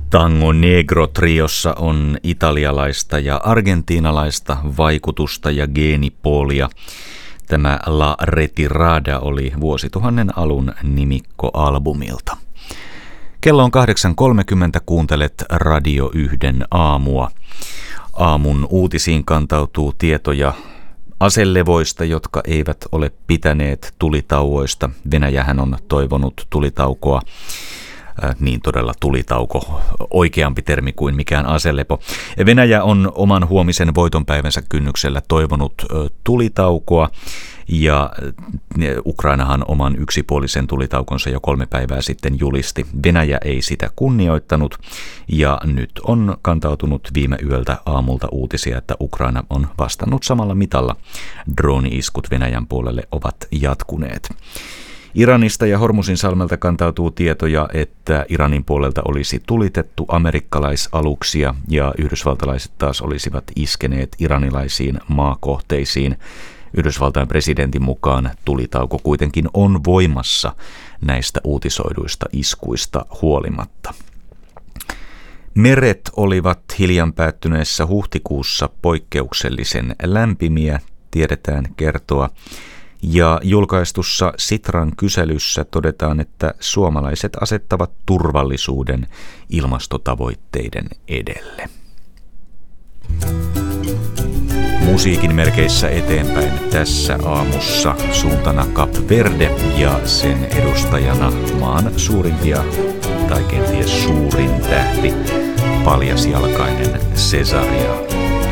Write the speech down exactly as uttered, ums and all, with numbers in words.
Tango Negro-triossa on italialaista ja argentiinalaista vaikutusta ja geenipuolia. Tämä La Retirada oli vuosituhannen alun nimikkoalbumilta. Kello on kahdeksan kolmekymmentä, kuuntelet Radio yhden aamua. Aamun uutisiin kantautuu tietoja aselevoista, jotka eivät ole pitäneet tulitauoista. Venäjähän on toivonut tulitaukoa. Niin todella tulitauko, oikeampi termi kuin mikään aselepo. Venäjä on oman huomisen voitonpäivänsä kynnyksellä toivonut tulitaukoa, ja Ukrainahan oman yksipuolisen tulitaukonsa jo kolme päivää sitten julisti. Venäjä ei sitä kunnioittanut, ja nyt on kantautunut viime yöltä aamulta uutisia, että Ukraina on vastannut samalla mitalla. Drooni-iskut Venäjän puolelle ovat jatkuneet. Iranista ja Hormuzin salmelta kantautuu tietoja, että Iranin puolelta olisi tulitettu amerikkalaisaluksia ja yhdysvaltalaiset taas olisivat iskeneet iranilaisiin maakohteisiin. Yhdysvaltain presidentin mukaan tulitauko kuitenkin on voimassa näistä uutisoiduista iskuista huolimatta. Meret olivat hiljan päättyneessä huhtikuussa poikkeuksellisen lämpimiä, tiedetään kertoa. Ja julkaistussa Sitran kyselyssä todetaan, että suomalaiset asettavat turvallisuuden ilmastotavoitteiden edelle. Musiikin merkeissä eteenpäin tässä aamussa suuntana Kap Verde ja sen edustajana maan suurimpia tai kenties suurin tähti, paljasjalkainen Cesaria.